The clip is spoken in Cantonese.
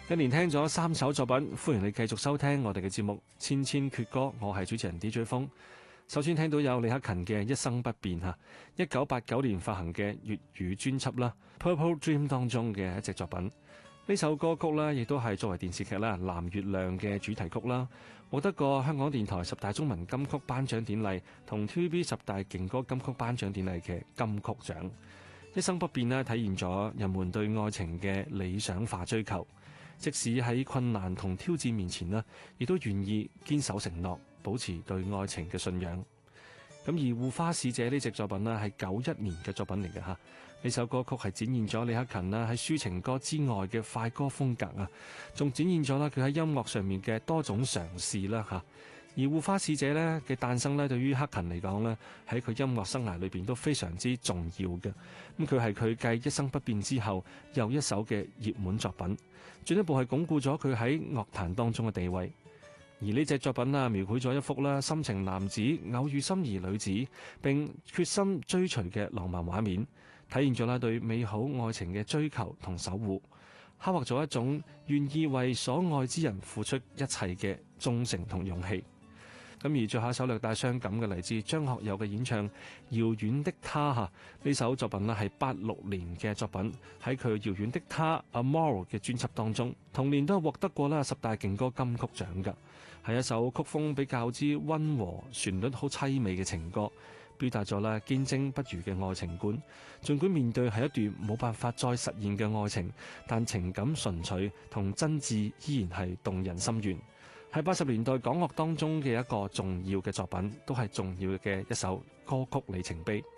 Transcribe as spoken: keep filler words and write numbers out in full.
一連聽咗三首作品，歡迎你繼續收聽我哋嘅節目《千千闕歌》，我係主持人 D J 風。首先聽到有李克勤嘅《一生不變》嚇，一九八九年發行嘅粵語專輯啦，《Purple Dream》當中嘅一隻作品。呢首歌曲呢，亦都係作為電視劇啦《藍月亮》嘅主題曲啦，獲得過香港電台十大中文金曲頒獎典禮同 T V B 十大勁歌金曲頒獎典禮嘅金曲獎。一生不變呢，體現咗人們對愛情嘅理想化追求。即使喺困難同挑戰面前呢，亦都願意堅守承諾，保持對愛情嘅信仰。咁而《護花使者》呢隻作品呢，係九一年嘅作品嚟嘅嚇。呢首歌曲係展現咗李克勤啦喺抒情歌之外嘅快歌風格啊，仲展現咗啦佢喺音樂上面嘅多種嘗試啦嚇。而《護花使者》咧嘅誕生咧，對於克勤嚟講咧，喺佢音樂生涯裏邊都非常之重要嘅。咁佢係佢繼《一生不變》之後又一首嘅熱門作品，進一步係鞏固咗佢喺樂壇當中嘅地位。而呢隻作品啊，描繪咗一幅啦深情男子偶遇心儀女子並決心追隨嘅浪漫畫面，體現咗啦對美好愛情嘅追求同守護，刻畫咗一種願意為所愛之人付出一切嘅忠誠同勇氣。咁而最後一首略帶傷感嘅嚟自張學友嘅演唱《遙遠的他》嚇，呢首作品呢係八六年嘅作品，喺佢《遙遠的他》Amour 嘅專輯當中，同年都係獲得過啦十大勁歌金曲獎㗎，係一首曲風比較之溫和、旋律好凄美嘅情歌，表達咗啦堅貞不渝嘅愛情觀。儘管面對係一段冇辦法再實現嘅愛情，但情感純粹同真摯依然係動人心弦。喺八十年代港樂當中嘅一個重要嘅作品，都係重要嘅一首歌曲里程碑。